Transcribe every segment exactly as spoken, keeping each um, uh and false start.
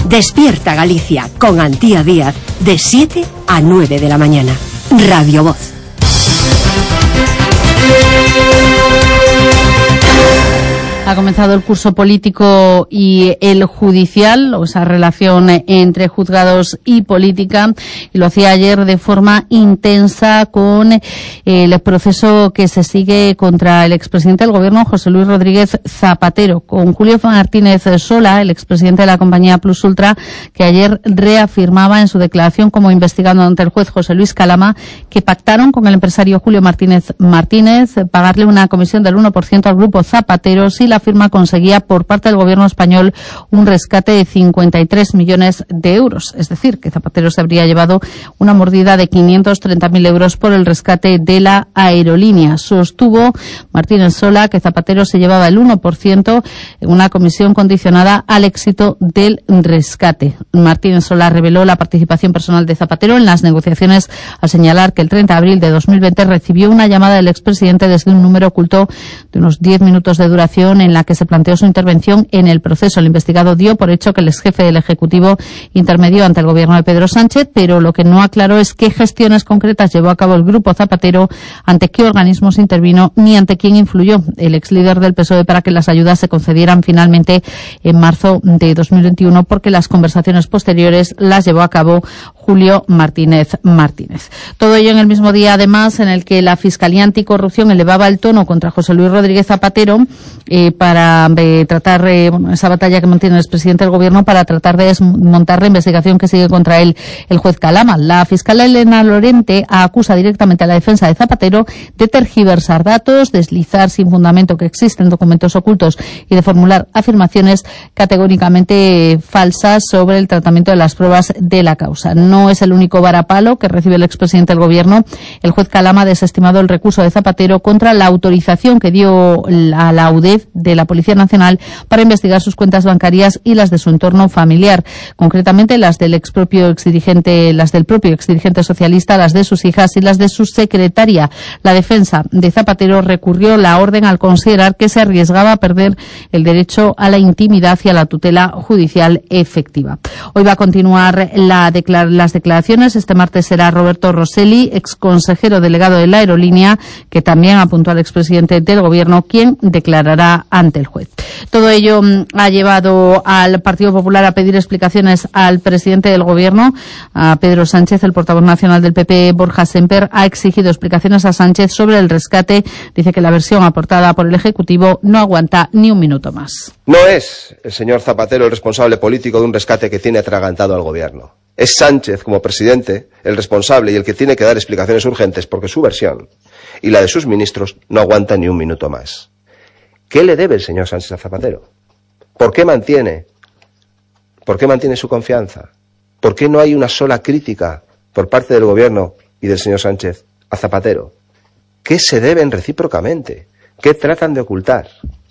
Despierta Galicia con Antía Díaz de siete a nueve de la mañana. Radio Voz. Ha comenzado el curso político y el judicial, o esa relación entre juzgados y política, y lo hacía ayer de forma intensa con el proceso que se sigue contra el expresidente del Gobierno, José Luis Rodríguez Zapatero, con Julio Martínez Sola, el expresidente de la compañía Plus Ultra, que ayer reafirmaba en su declaración como investigado ante el juez José Luis Calama que pactaron con el empresario Julio Martínez Martínez pagarle una comisión del uno por ciento al grupo Zapatero si la firma conseguía por parte del gobierno español un rescate de cincuenta y tres millones de euros. Es decir, que Zapatero se habría llevado una mordida de quinientos treinta mil euros por el rescate de la aerolínea. Sostuvo Martínez Sola que Zapatero se llevaba el uno por ciento en una comisión condicionada al éxito del rescate. Martínez Sola reveló la participación personal de Zapatero en las negociaciones al señalar que el treinta de abril de dos mil veinte recibió una llamada del expresidente desde un número oculto de unos diez minutos de duración en la que se planteó su intervención en el proceso. El investigado dio por hecho que el exjefe del Ejecutivo intermedió ante el gobierno de Pedro Sánchez, pero lo que no aclaró es qué gestiones concretas llevó a cabo el grupo Zapatero, ante qué organismos intervino, ni ante quién influyó el ex líder del P S O E para que las ayudas se concedieran finalmente en marzo de dos mil veintiuno, porque las conversaciones posteriores las llevó a cabo Julio Martínez Martínez. Todo ello en el mismo día, además, en el que la Fiscalía Anticorrupción elevaba el tono contra José Luis Rodríguez Zapatero eh, para eh, tratar eh, bueno, esa batalla que mantiene el expresidente del Gobierno para tratar de desmontar la investigación que sigue contra él el juez Calama. La fiscal Elena Lorente acusa directamente a la defensa de Zapatero de tergiversar datos, deslizar sin fundamento que existen documentos ocultos y de formular afirmaciones categóricamente falsas sobre el tratamiento de las pruebas de la causa. No es el único varapalo que recibe el expresidente del Gobierno. El juez Calama ha desestimado el recurso de Zapatero contra la autorización que dio a la U D E F de la Policía Nacional para investigar sus cuentas bancarias y las de su entorno familiar, concretamente las del ex propio exdirigente, las del propio exdirigente socialista, las de sus hijas y las de su secretaria. La defensa de Zapatero recurrió la orden al considerar que se arriesgaba a perder el derecho a la intimidad y a la tutela judicial efectiva. Hoy va a continuar la declar- las declaraciones. Este martes será Roberto Rosselli, ex consejero delegado de la aerolínea, que también apuntó al expresidente del Gobierno, quien declarará ante el juez. Todo ello ha llevado al Partido Popular a pedir explicaciones al presidente del Gobierno, a Pedro Sánchez. El portavoz nacional del P P, Borja Semper, ha exigido explicaciones a Sánchez sobre el rescate. Dice que la versión aportada por el Ejecutivo no aguanta ni un minuto más. No es el señor Zapatero el responsable político de un rescate que tiene atragantado al Gobierno. Es Sánchez, como presidente, el responsable y el que tiene que dar explicaciones urgentes, porque su versión y la de sus ministros no aguanta ni un minuto más. ¿Qué le debe el señor Sánchez a Zapatero? ¿Por qué mantiene? ¿Por qué mantiene su confianza? ¿Por qué no hay una sola crítica por parte del Gobierno y del señor Sánchez a Zapatero? ¿Qué se deben recíprocamente? ¿Qué tratan de ocultar?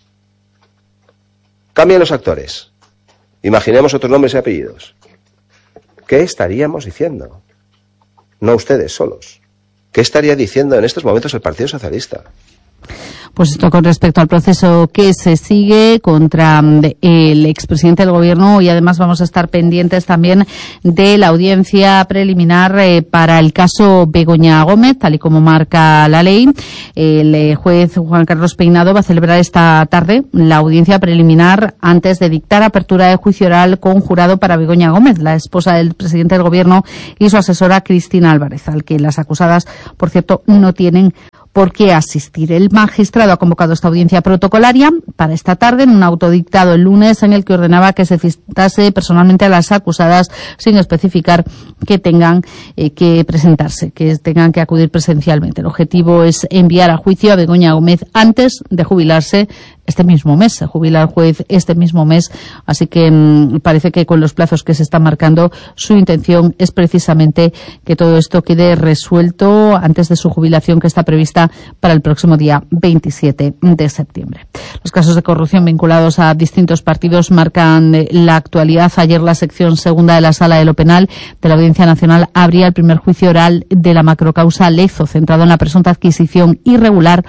Cambien los actores. Imaginemos otros nombres y apellidos. ¿Qué estaríamos diciendo? No ustedes solos. ¿Qué estaría diciendo en estos momentos el Partido Socialista? Pues esto con respecto al proceso que se sigue contra el expresidente del Gobierno, y además vamos a estar pendientes también de la audiencia preliminar eh, para el caso Begoña Gómez, tal y como marca la ley. El eh, juez Juan Carlos Peinado va a celebrar esta tarde la audiencia preliminar antes de dictar apertura de juicio oral con jurado para Begoña Gómez, la esposa del presidente del Gobierno, y su asesora Cristina Álvarez, al que las acusadas, por cierto, no tienen por qué asistir. El magistrado ha convocado esta audiencia protocolaria para esta tarde en un auto dictado el lunes en el que ordenaba que se citase personalmente a las acusadas sin especificar que tengan eh, que presentarse, que tengan que acudir presencialmente. El objetivo es enviar a juicio a Begoña Gómez antes de jubilarse este mismo mes. Se jubila el juez este mismo mes, así que mmm, parece que con los plazos que se están marcando, su intención es precisamente que todo esto quede resuelto antes de su jubilación, que está prevista para el próximo día veintisiete de septiembre. Los casos de corrupción vinculados a distintos partidos marcan la actualidad. Ayer la sección segunda de la Sala de lo Penal de la Audiencia Nacional abría el primer juicio oral de la macrocausa Lezo, centrado en la presunta adquisición irregular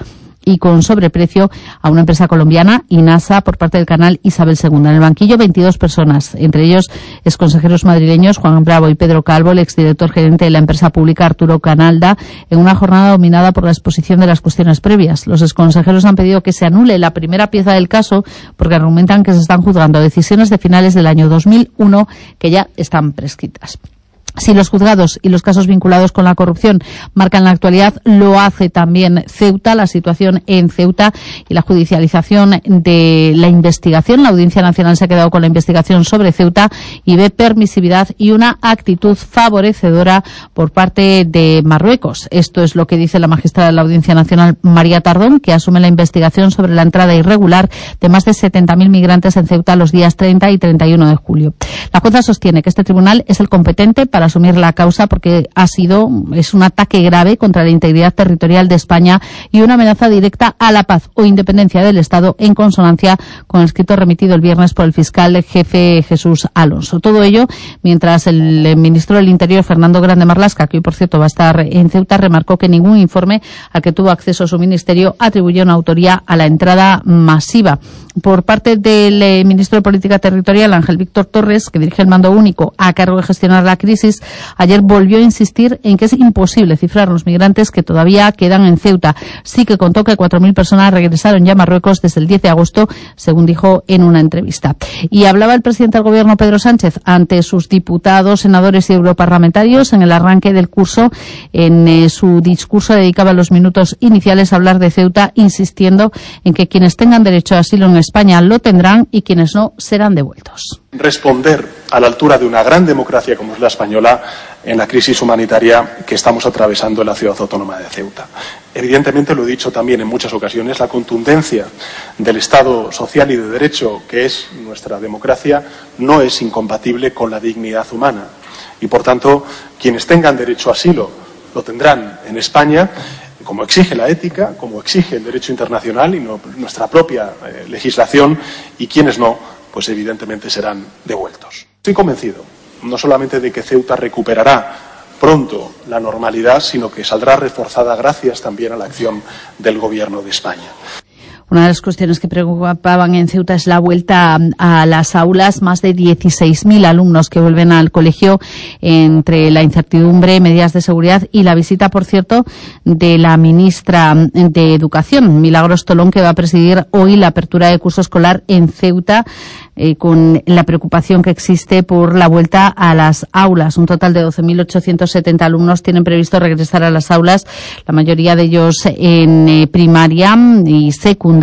y con sobreprecio a una empresa colombiana, INASA, por parte del canal Isabel segunda. En el banquillo, veintidós personas, entre ellos exconsejeros madrileños Juan Bravo y Pedro Calvo, el exdirector gerente de la empresa pública Arturo Canalda, en una jornada dominada por la exposición de las cuestiones previas. Los exconsejeros han pedido que se anule la primera pieza del caso porque argumentan que se están juzgando decisiones de finales del año dos mil uno que ya están prescritas. Si los juzgados y los casos vinculados con la corrupción marcan la actualidad, lo hace también Ceuta, la situación en Ceuta y la judicialización de la investigación. La Audiencia Nacional se ha quedado con la investigación sobre Ceuta y ve permisividad y una actitud favorecedora por parte de Marruecos. Esto es lo que dice la magistrada de la Audiencia Nacional, María Tardón, que asume la investigación sobre la entrada irregular de más de setenta mil migrantes en Ceuta los días treinta y treinta y uno de julio. La jueza sostiene que este tribunal es el competente para asumir la causa porque ha sido, es un ataque grave contra la integridad territorial de España y una amenaza directa a la paz o independencia del Estado, en consonancia con el escrito remitido el viernes por el fiscal jefe Jesús Alonso. Todo ello mientras el ministro del Interior, Fernando Grande Marlaska, que hoy por cierto va a estar en Ceuta, remarcó que ningún informe al que tuvo acceso su ministerio atribuyó una autoría a la entrada masiva. Por parte del eh, ministro de Política Territorial, Ángel Víctor Torres, que dirige el mando único a cargo de gestionar la crisis, ayer volvió a insistir en que es imposible cifrar los migrantes que todavía quedan en Ceuta. Sí que contó que cuatro mil personas regresaron ya a Marruecos desde el diez de agosto, según dijo en una entrevista. Y hablaba el presidente del Gobierno, Pedro Sánchez, ante sus diputados, senadores y europarlamentarios en el arranque del curso. En eh, su discurso dedicaba los minutos iniciales a hablar de Ceuta, insistiendo en que quienes tengan derecho a asilo en España lo tendrán y quienes no serán devueltos. Responder a la altura de una gran democracia como es la española en la crisis humanitaria que estamos atravesando en la ciudad autónoma de Ceuta. Evidentemente, lo he dicho también en muchas ocasiones, la contundencia del Estado social y de derecho que es nuestra democracia no es incompatible con la dignidad humana y, por tanto, quienes tengan derecho a asilo lo tendrán en España, como exige la ética, como exige el derecho internacional y no, nuestra propia eh, legislación, y quienes no, pues evidentemente serán devueltos. Estoy convencido, no solamente de que Ceuta recuperará pronto la normalidad, sino que saldrá reforzada gracias también a la acción del Gobierno de España. Una de las cuestiones que preocupaban en Ceuta es la vuelta a las aulas. Más de dieciséis mil alumnos que vuelven al colegio entre la incertidumbre, medidas de seguridad y la visita, por cierto, de la ministra de Educación, Milagros Tolón, que va a presidir hoy la apertura de curso escolar en Ceuta, eh, con la preocupación que existe por la vuelta a las aulas. Un total de doce mil ochocientos setenta alumnos tienen previsto regresar a las aulas, la mayoría de ellos en eh, primaria y secundaria.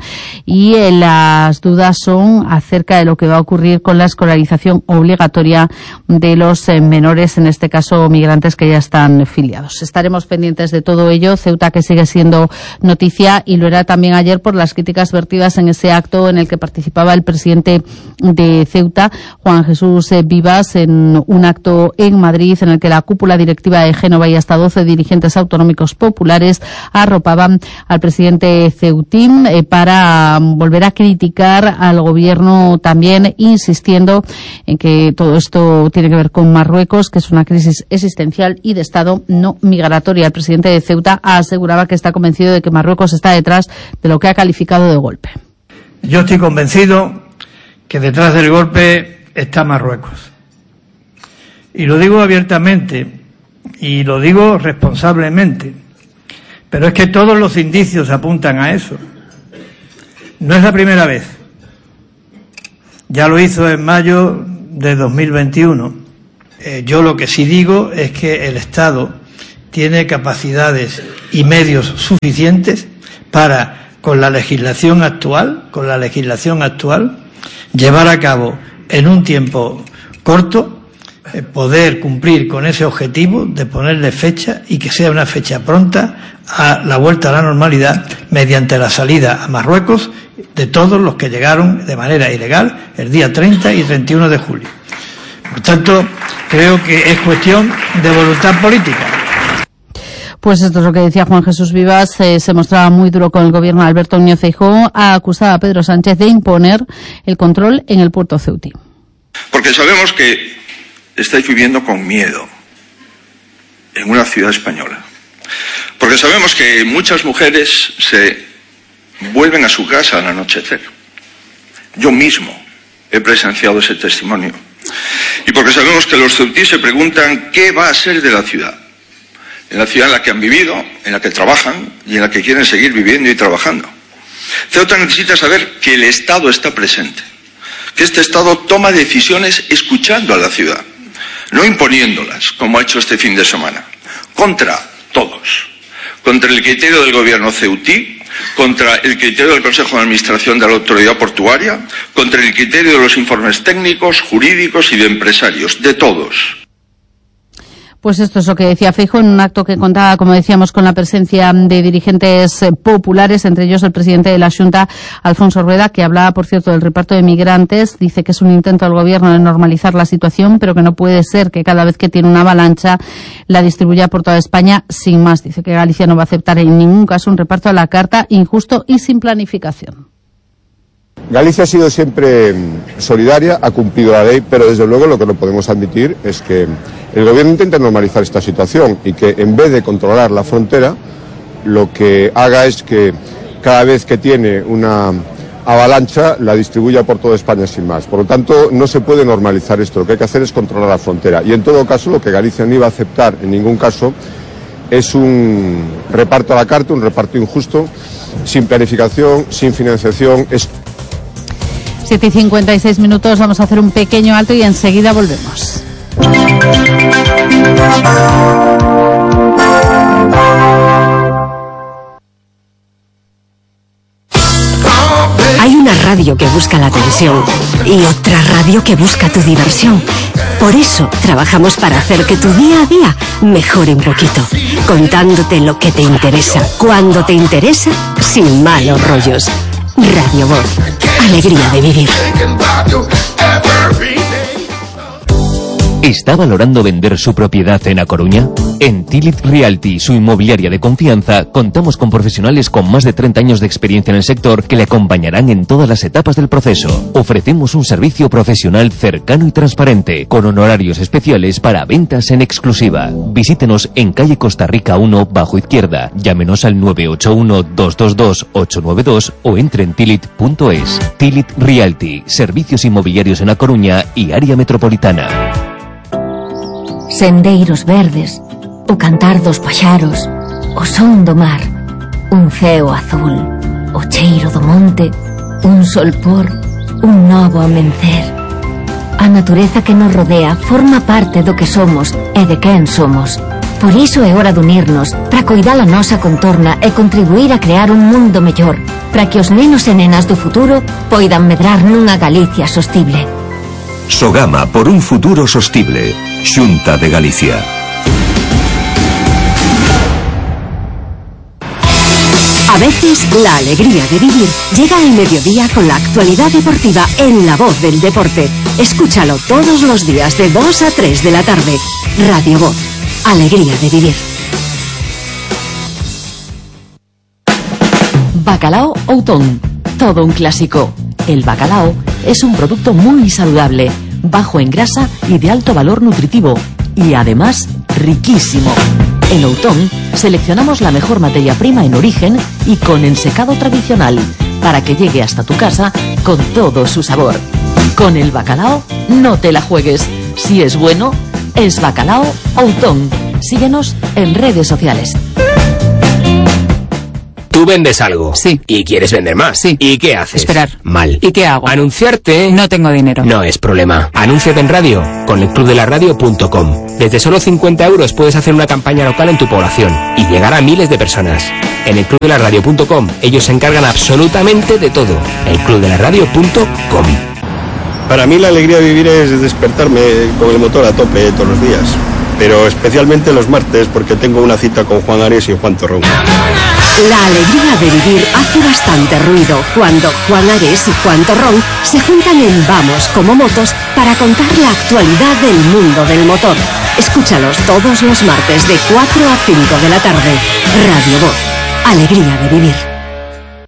Y eh, las dudas son acerca de lo que va a ocurrir con la escolarización obligatoria de los eh, menores, en este caso migrantes que ya están filiados. Estaremos pendientes de todo ello. Ceuta, que sigue siendo noticia, y lo era también ayer por las críticas vertidas en ese acto en el que participaba el presidente de Ceuta, Juan Jesús eh, Vivas, en un acto en Madrid en el que la cúpula directiva de Génova y hasta doce dirigentes autonómicos populares arropaban al presidente ceutín eh, para volver a criticar al gobierno, también insistiendo en que todo esto tiene que ver con Marruecos, que es una crisis existencial y de Estado, no migratoria. El presidente de Ceuta aseguraba que está convencido de que Marruecos está detrás de lo que ha calificado de golpe. Yo estoy convencido que detrás del golpe está Marruecos. Y lo digo abiertamente y lo digo responsablemente, pero es que todos los indicios apuntan a eso. No es la primera vez. Ya lo hizo en mayo de dos mil veintiuno. Eh, yo lo que sí digo es que el Estado tiene capacidades y medios suficientes para, con la legislación actual, con la legislación actual, llevar a cabo en un tiempo corto, eh, poder cumplir con ese objetivo de ponerle fecha y que sea una fecha pronta a la vuelta a la normalidad mediante la salida a Marruecos de todos los que llegaron de manera ilegal el día treinta y treinta y uno de julio. Por tanto, creo que es cuestión de voluntad política. Pues esto es lo que decía Juan Jesús Vivas. Eh, se mostraba muy duro con el gobierno de Alberto Núñez Feijóo. Ha acusado a Pedro Sánchez de imponer el control en el puerto ceutí. Porque sabemos que estáis viviendo con miedo en una ciudad española. Porque sabemos que muchas mujeres se vuelven a su casa al anochecer. Yo mismo he presenciado ese testimonio. Y porque sabemos que los ceutíes se preguntan qué va a ser de la ciudad. En la ciudad en la que han vivido, en la que trabajan y en la que quieren seguir viviendo y trabajando. Ceuta necesita saber que el Estado está presente. Que este Estado toma decisiones escuchando a la ciudad. No imponiéndolas, como ha hecho este fin de semana. Contra todos. Contra el criterio del gobierno ceutí, contra el criterio del Consejo de Administración de la Autoridad Portuaria, contra el criterio de los informes técnicos, jurídicos y de empresarios, de todos. Pues esto es lo que decía Feijóo en un acto que contaba, como decíamos, con la presencia de dirigentes populares, entre ellos el presidente de la Xunta, Alfonso Rueda, que hablaba, por cierto, del reparto de migrantes. Dice que es un intento del gobierno de normalizar la situación, pero que no puede ser que cada vez que tiene una avalancha la distribuya por toda España sin más. Dice que Galicia no va a aceptar en ningún caso un reparto a la carta injusto y sin planificación. Galicia ha sido siempre solidaria, ha cumplido la ley, pero desde luego lo que no podemos admitir es que el gobierno intente normalizar esta situación y que en vez de controlar la frontera, lo que haga es que cada vez que tiene una avalancha la distribuya por toda España sin más. Por lo tanto, no se puede normalizar esto, lo que hay que hacer es controlar la frontera. Y en todo caso, lo que Galicia no iba a aceptar en ningún caso es un reparto a la carta, un reparto injusto, sin planificación, sin financiación. Es... siete y cincuenta y seis minutos, vamos a hacer un pequeño alto y enseguida volvemos. Hay una radio que busca la atención y otra radio que busca tu diversión. Por eso trabajamos para hacer que tu día a día mejore un poquito, contándote lo que te interesa, cuando te interesa, sin malos rollos. Radio Voz, alegría de vivir. ¿Está valorando vender su propiedad en A Coruña? En Tilit Realty, su inmobiliaria de confianza, contamos con profesionales con más de treinta años de experiencia en el sector que le acompañarán en todas las etapas del proceso. Ofrecemos un servicio profesional cercano y transparente, con honorarios especiales para ventas en exclusiva. Visítenos en calle Costa Rica uno, bajo izquierda. Llámenos al nueve ocho uno, dos dos dos, ocho nueve dos o entre en tilit punto es. Tilit Realty, servicios inmobiliarios en A Coruña y área metropolitana. Sendeiros verdes, o cantar dos paxaros, o son do mar, un ceo azul, o cheiro do monte, un solpor, un novo amencer. A natureza que nos rodea forma parte do que somos e de quen somos. Por iso é hora de unirnos para coidar a nosa contorna e contribuir a crear un mundo mellor, para que os nenos e nenas do futuro poidan medrar nunha Galicia sostible. Sogama por un futuro sostible. Xunta de Galicia. A veces la alegría de vivir llega al mediodía con la actualidad deportiva en La Voz del Deporte. Escúchalo todos los días de dos a tres de la tarde. Radio Voz, alegría de vivir. Bacalao Outón, todo un clásico. El bacalao es un producto muy saludable, bajo en grasa y de alto valor nutritivo, y además riquísimo. En Outón seleccionamos la mejor materia prima en origen y con ensecado tradicional, para que llegue hasta tu casa con todo su sabor. Con el bacalao no te la juegues. Si es bueno, es Bacalao Outón. Síguenos en redes sociales. Tú vendes algo. Sí. Y quieres vender más. Sí. ¿Y qué haces? Esperar. Mal. ¿Y qué hago? Anunciarte. No tengo dinero. No es problema. Anúnciate en radio con el club de la radio punto com. Desde solo cincuenta euros puedes hacer una campaña local en tu población y llegar a miles de personas. En el club de la radio punto com ellos se encargan absolutamente de todo. el club de la radio punto com. Para mí la alegría de vivir es despertarme con el motor a tope todos los días. Pero especialmente los martes porque tengo una cita con Juan Ares y Juan Torrón. La alegría de vivir hace bastante ruido cuando Juan Ares y Juan Torrón se juntan en Vamos como Motos para contar la actualidad del mundo del motor. Escúchalos todos los martes de cuatro a cinco de la tarde. Radio Voz, alegría de vivir.